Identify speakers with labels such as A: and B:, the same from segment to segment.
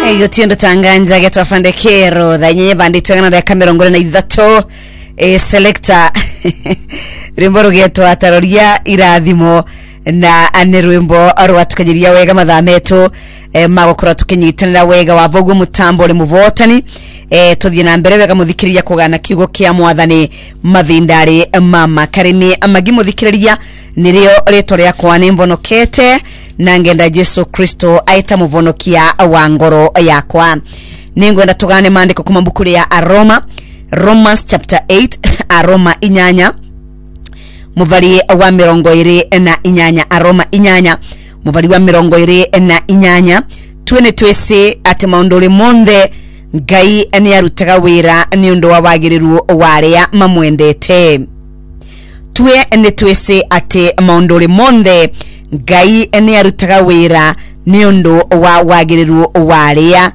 A: Gutindo tanganja getwa fandekero danye banditwe ngana da kamera ngore na ithato selector rimbo getwa taroria irathimo na anirwimbo arwatukajiria wega mathameto magokora tukinyitanira wega wavogu mutambo le muvotani tuthie na mbere wega muthikiriria kugana kiugo kia mwathani mathindari mama karimi amagi muthikiriria nirio reto ria kwa nimvonokete na ngenda Yesu Kristo aita muvonokia wa ngoro yakwa ningwenda tugane maandiko kuma bukuri ya Aroma Romans chapter 8 Aroma inyanya muvali wa mirongo iri na inyanya Aroma inyanya muvali wa mirongo iri na inyanya tuene twese ati maundole monde ngai ni arutaga wira ni undu wa wagiriru waria mamwendete tue ene twese ati maundole monde ngai ni arutaga wira ni undu wa wagiriru waria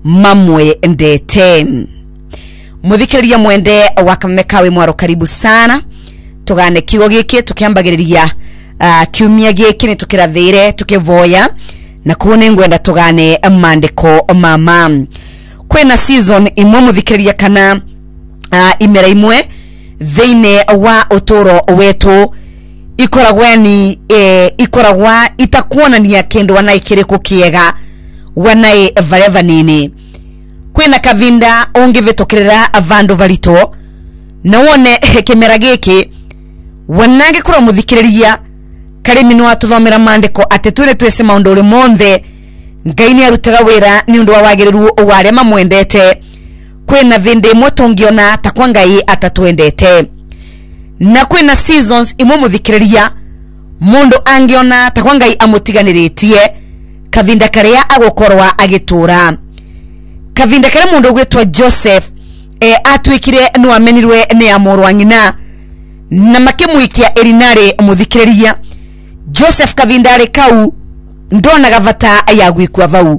A: mamwendete muthikiriria mwende wakamekawe mwaro karibu sana tugane kigo giki tukiambagiriria kiumia giki ni tukirathire tukivoya na kuone ngwenda tugane maandiko mama kwena season imwe muthikiriria kana imera imwe thine wa utoro wetu ikoragweni ikoragwa itakuonania kendo wanaikiriko kiega wanai vareva nini kwena kavinda ongivetokerera avando valito na wone kemera giki wanange kura muthikiriria kare mino atuthomera maandiko atetwire twese maundole monde ngaini arutaga wira ni undu wa wagiriru ware mamwendete kwena vinde motongiona takwa ngai atatwendete na kwena seasons imwe muthikiriria mundu angiona takwa ngai amutiganiritie kavinda karia agokorwa agitura kavinda kare mundu gwetwa Joseph atwikire no amenirwe ne amorwa ngina na makemwikia erinare muthikiriria Joseph kavindare kau ndona gavata ayagwikwa vau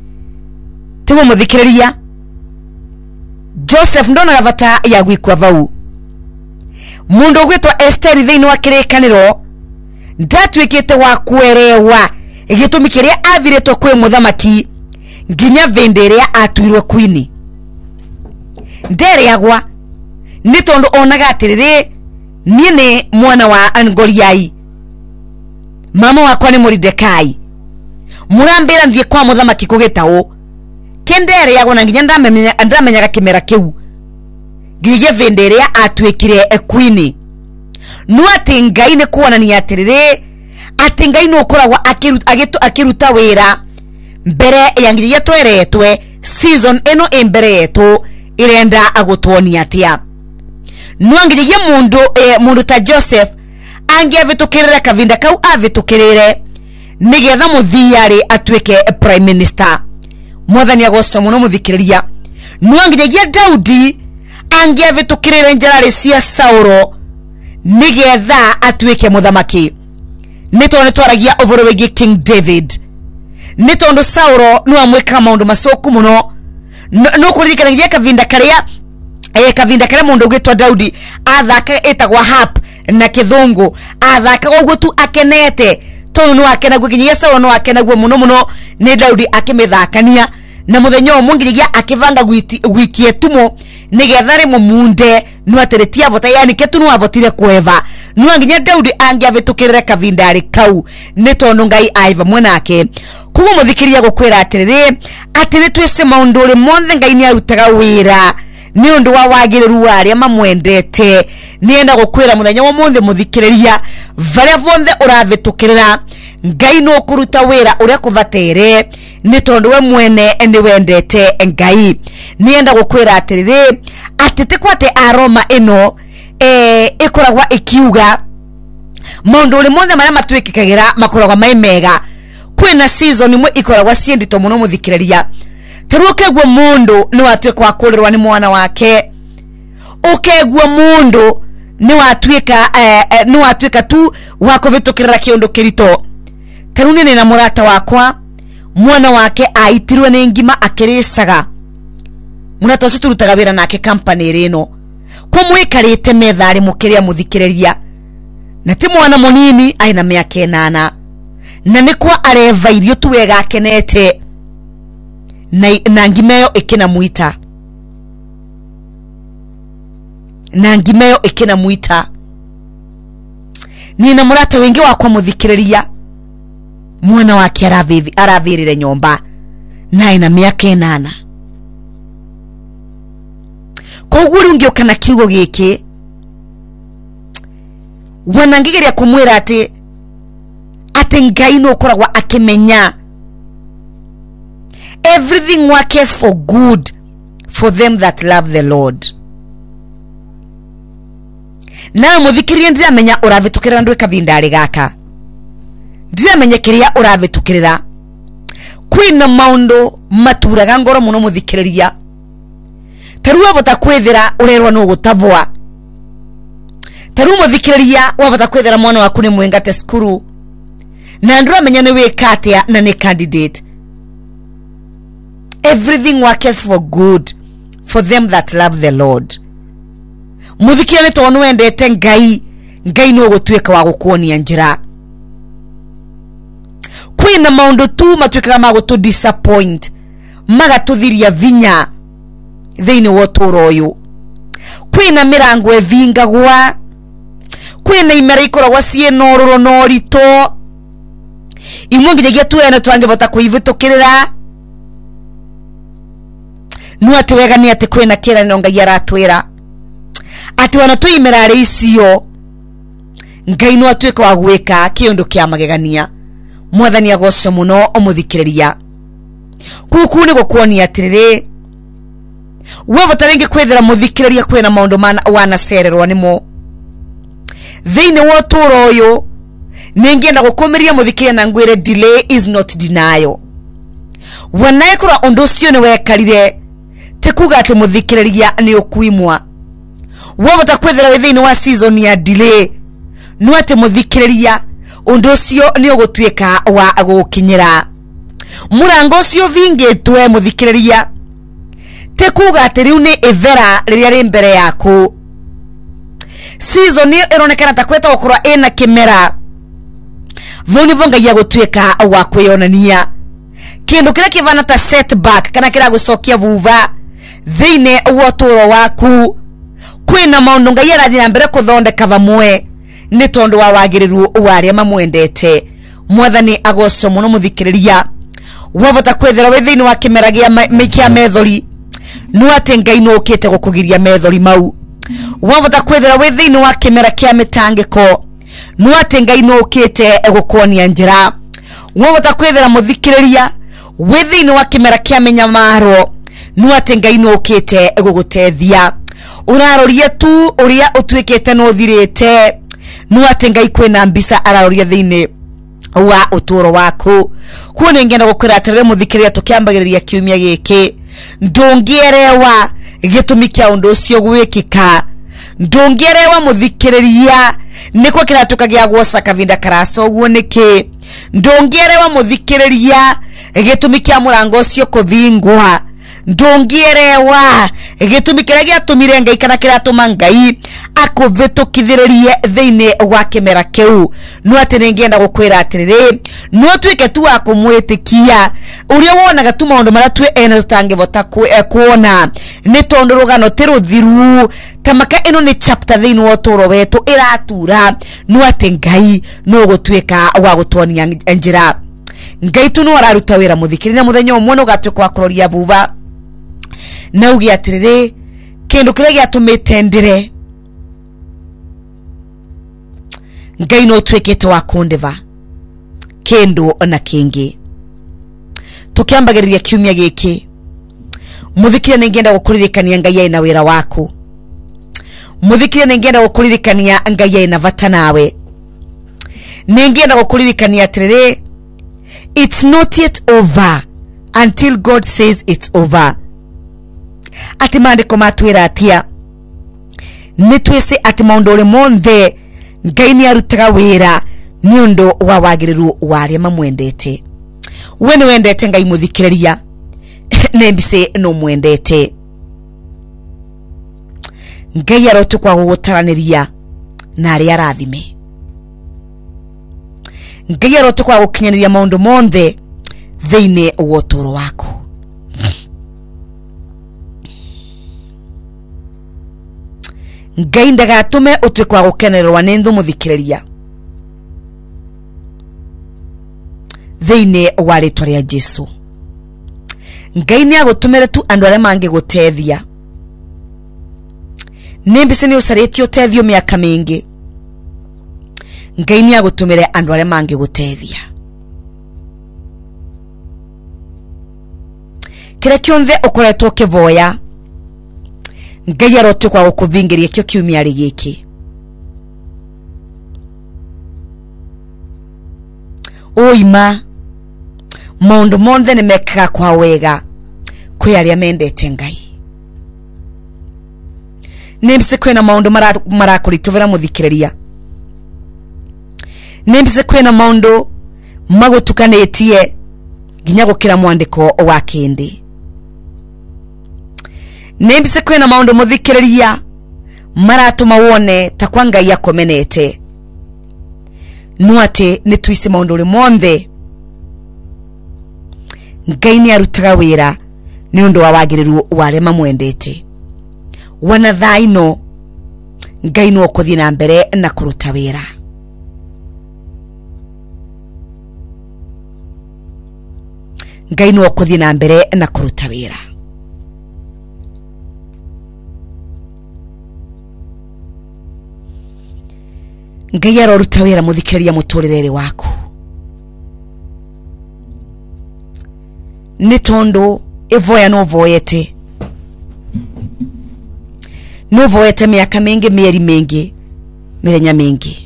A: tiwo muthikiriria Joseph ndona gavata ayagwikwa vau mundu gwetwa Esther thini wa kirekaniro ndatwikite wa kwerewa igitumikiria aviretwa kwe muthamaki nginya venderia atwirwe queen ndere yagwa nitondu onaga atiriri niene mwana wa Angoliai mama wakwa ni Moridekai murambira ndie kwa muthamaki kugitawo kendere yagwa na nginya ndamenyaga kimera kiu ngiye venderia atwikire queen no ati ngai ne kuonania atiriri ati ngai no koragwa akiruta wira mbere ya ngiye tweretwe season eno embere yetu irenda agutonia atia no ngiye mundu ta Joseph angiavitukirira kavinda kau avitukirire nigetha muthiari atwike prime minister mwathani agoso muno muthikiriria no ngiye Daudi angiavitukirire njarare cia Saulo nigetha atwike muthamaki nitondu twaragia ovoro wegi King David nitondu Saulo no amweka maundu masoku muno no kuririkana ngiye kavinda karia kavinda kare mundu gwetwa Daudi athaka etagwa hap na kithungu athaka ogwo tu akenete tondu no akena gwikinyia Saulo no akena gwo muno ni Daudi akimithakania na muthenya omungirigia akivanga gwikie tumo nigetha ri mumunde no ateretia vota yani ketu no avotire kweva no nginya Daudi angiavitukirira kavindari kau ni tondu ngai aiva mwanake kugo muthikiria gukwira atiriri ati ni twese maunduri monthe ngai ni arutaga wira ni undu wa wagiriru waria mamwendete nienda gukwira muthenya wa monthe muthikiriria varia vonthe uravitukirira ngai no kuruta wira uria kuvatere ni tondu we mwene ni wendete ngai nienda gukwira atiriri atete kwate Aroma ino ikoragwa ikiuga maunduri monthe maria matwikikagira makoragwa mai mega kwina season imwe ikoragwa ciendito muno muthikiriria terukegwa mundu ni watwika wa kurirwa ni mwana wake ukegwa mundu ni watwika tu wakuvitukirira kiundu kirito teruni ni na murata wakwa mwana wake aitirwe ni ngima akirisaga murata ucio turutaga wira nake company rino kwa mwikarite methari mukiria muthikiriria na ti mwana munini aina miaka 8 na nikwa areva irio tuwega akenete na ngimeyo ikina muita, na ngimeyo ikina muita. Nina murata wengi wakwa muthikiriria, mwana wake aravirire nyomba na ina miaka 8. Koguo ngioka na kiugo giki wanangigeria kumwira ati Ngai no koragwa akimenya everything worketh for good for them that love the Lord. Na muthikirie ndiramenya uravitukirira ndwe kavindari gaka, ndiramenya kiria uravitukirira. Kwina maundu maturaga ngoro muno muthikiriria, taru wavota kwithira urerwa no gutavwa, taru muthikiriria wavota kwithira mwana waku ni mwengate skuru na ndiramenya ni wikatia na ni candidate. Everything worketh for good for them that love the Lord. Muthikiriria ni tonu wendete Ngai, Ngai no gutweka wa gukuonia njira. Kwina maundu tu matwikaga magutu disappoint, magatuthiria vinya thiini wa uturo uyu. Kwina mirango evingagwa, kwina imera ikoragwa ciena ururo no rito, imwe nginyagia tuene twangivota kuivitukirira. Nu ati wega ni ati kwina kiraniro Ngai aratwira ati wana tu imera ri icio Ngai no atwika wa gwika kiundu kia magegania. Mwathani agocwe muno umuthikiriria. Kuku ni gukuonia atiriri, wavota ringi kwithira muthikiriria kwina maundu wanacererwa nimo thiini wa uturo uyu. Ningienda gukumiria muthikiriria na ngwire delay is not denial. Wanaikora undu ucio ni wekarire tikuga ati muthikiriria ni ukuimwa. Wavota kwithira we thiini wa season ya delay, no ati muthikiriria undu ucio ni ugutwika wa gukinyira. Murango ucio vingitwe muthikiriria tikuga ati riu ni ivera riria ri mbere yaku. Season ni ironekana ta kweta gukorwa ina kimera, voni vonga ya gutwika wa kwionania kindu kira kivana ta setback kana kira gucokia vuva thiini wa uturo waku. Kwina maundu Ngai arathira mbere kuthondeka vamwe ni tondu wa wagiriru waria mamwendete. Mwathani agocwo muno muthikiriria. Wavota kwethera we thiini wa kimera gia methori, no ati Ngai no ukite gukugiria methori mau. Wavota kwethera we thiini wa kimera kia mitangiko, no ati Ngai no ukite gukuonia njira. Wavota kwethera muthikiriria we thiini wa kimera kia menyamaro, no ati Ngai no ukite gugutethia. Uraroria tu uria utwikite no thirite, no ati Ngai kwina mbisa araroria thiini wa uturo waku. Kuone ngenda gukira atirire muthikiriria tukiambagiriria kiumia giki, ndungierewa gitumi kia undu ucio gwikika. Ndungierewa muthikiriria niko kiratukagia gwosa kavinda karaso guo niki. Ndungierewa muthikiriria gitumi kia murango ucio kuthingwa. Ndungierewa gitumi kiria giatumire Ngai kana kiratuma Ngai akuvitukithiririe thiini wa kimera kiu. No ati ningienda gukwira atiriri, no twike tu wa kumwitikia uria wonaga tu maundu maria twe ene tutangivota kuona ni tondu rugano ti ruthiru. Tamaka ino ni chapter thiini wa uturo wetu iratura. No ati Ngai no gutwika wa gutuonia njira. Ngai tu no araruta wira muthikiriria muthenya umwe no gatwika wa kuroria vuva na ugi atiriri kindu kiria giatumite ndire Ngai no twikite wa kundiva kindu na kingi. Tukiambagiriria kiumia giki muthikiriria ningienda gukuririkania Ngai ina wira waku. Muthikiriria ningienda gukuririkania Ngai ina vata nawe. Ningienda gukuririkania atiriri it's not yet over until God says it's over. Ati maandiko matwira atia nitwese ati maundu ri monthe Ngai ni arutaga wira ni undu wa wagiriru waria mamwendete. We ni wendete Ngai muthikiriria nembise no mwendete. Ngai arotukwa gugutaraniria na aria arathime. Ngai arotukwa gukinyaniria maundu monthe thiini wa uturo waku. Ngai ndagatume utwe kwa gukenererwa ni ndu muthikiriria thiini wa ritwa ria Jesu. Ngai ni agutumire tu andu aria mangi gutethia. Nimbise ni usaritio tethio miaka mingi. Ngai ni agutumire andu aria mangi gutethia. Kire kionthe ukoretwo kivoya, Ngai arotwe kwa gukuthingiria kio kiumia giki. Oima maundu monthe ni mekaga kwa wega kwi aria mendete Ngai. Nimbise kwina maundu marakurituvira muthikiriria. Nimbise kwina maundu magutukanitie nginya gukira mwandiko wa kindi. Nimbise kwina maundu muthikiriria maratuma wone ta kwa Ngai akomenete. Nuate ni twisi maundu ri monthe Ngai ni arutaga wira ni undu wa wagiriru wale mamwendete. Wana thaino Ngai no kuthi na mbere na kuruta wira. Ngai no kuthi na mbere na kuruta wira. Ngai aroruta wira muthikiriria muturirere waku. Ni tondo evoya no voyete. No voyete miaka mingi, mieri mingi, mirenya mingi.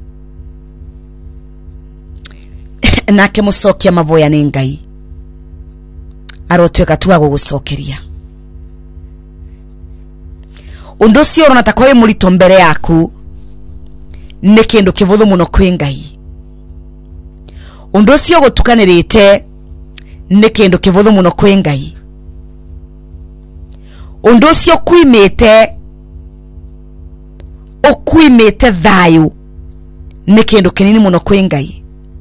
A: Nake mucokia mavoya ni Ngai. Arotweka tu agugucokeria. Undu ucio urona ta kwa murito mbere yaku ni kindu kivuthu muno kwi Ngai. Undu ucio gutukanirite ni kindu kivuthu muno kwi Ngai. Undu ucio kuimite thayu ni kindu kinini muno kwi Ngai.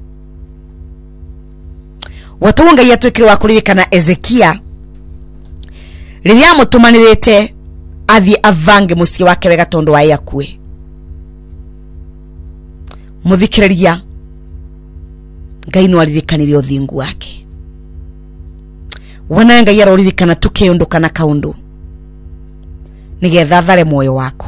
A: Watu Ngai atwikire wa kuririkana Ezekia riria mutumanirite athi avange mucie wake wega tondu wa yakue. Muthikiriria Ngai no aririkanirie uthingu wake. Wana Ngai aroririkana tukiundu kana kaundu nigetha thare moyo wako.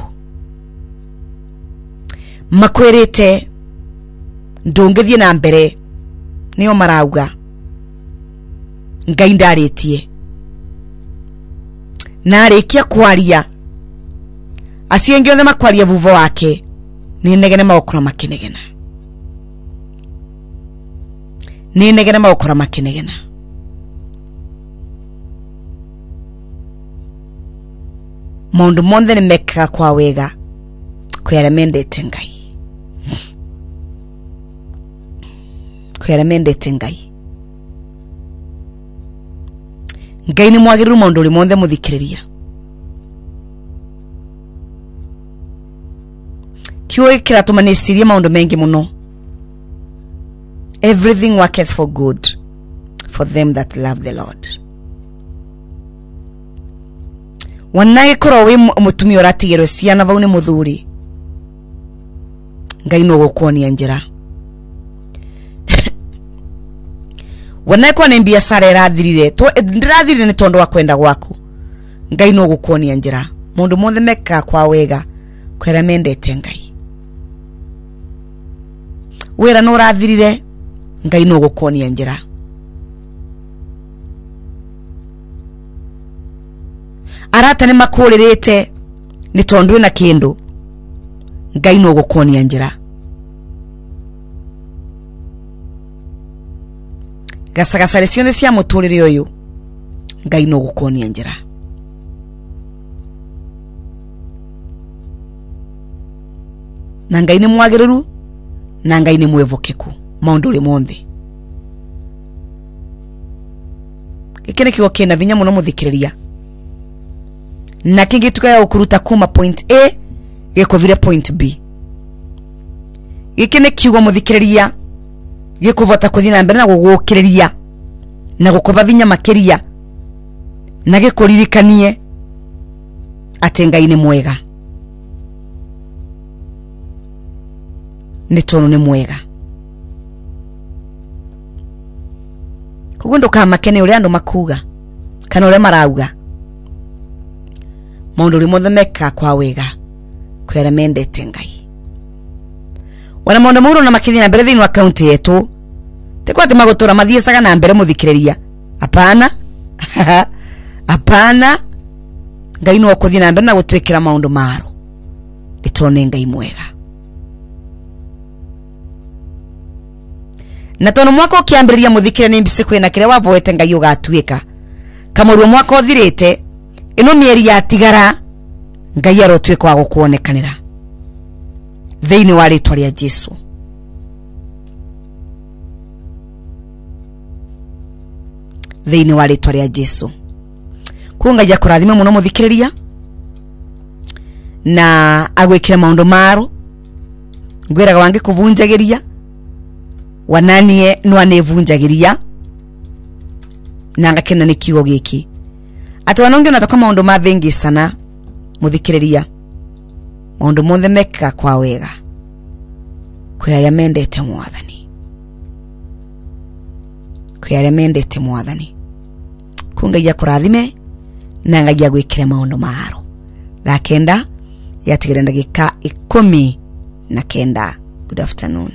A: Makwirite ndungithie na mbere nio marauga Ngai ndaritie na arikia kwaria asienge othe makwaria vuvo wake ni negene maokora makinegena. Ni negene maokora makinegena. Maundu monthe ni mekaga kwa wega kwi aria mendete Ngai. Kwi aria mendete Ngai. Ngai ni mwagiriru maundu ri monthe muthikiriria. Kioi kiratuma nisirie maundu mengi muno. Everything worketh for good for them that love the Lord. Wanae koro we mutumi oratigirwe ciana vau ni muthuri. Ngai no gukuonia njira. Wanae kwa ni biashara irathirire ndirathirire ni tondu wa kwenda gwaku. Ngai no gukuonia njira. Mundu monthe meka kwa wega kwera mendete Ngai. Wera no rathirire Ngai no gukuonia njira. Arata ni makuririte ni tondu na kindu. Ngai no gukuonia njira. Gasagacare cionthe cia muturire uyu Ngai no gukuonia njira. Na Ngai ni mwagiriru na Ngai ni mwevokeku maundu ri monthe. Ikene kigo kina vinya muno muthikiriria. Na kingi tukaya ukuruta kuma point A gikovire point B. Ikene kigo muthikiriria gikuvota kuthina mbere na gugukiriria na gukova vinya makiria na gikuririkanie ati Ngai ni mwega. ni tono ni mwega kugundo kama kene uri andu makuga kana uri marauga maundu ri mothe meka kwa wega kwera mendete Ngai wana maundu muru na makithia na mbere thini wa county yetu tekwate magotora mathiesaga na mbere muthikiriria apana apana Ngai no kuthia na mbere na gutwekera maundu maro itone Ngai mwega na tono mwaka ukiambiriria muthikire ni mbise kwina kire wavoete Ngai ugatwika kamurwo mwaka uthirite ino mieri ya tigara Ngai arotwika wa gukuonekanira theini wa ritwa ria Jesu theini wa ritwa ria Jesu kunga ja kurathima muno muthikiriria na agwikira maundu maro ngwiraga wange kuvunjagiria wananie no anevunjagiria na ngakena ni kigo giki ati wanonge natoka maundu mathengi sana muthikiriria maundu mothe meka kwa wega kwiaria mendete mwathani kunga ya kurathime na ngagia gwikire maundu maro la kenda yatigire ndagika 19. Good afternoon.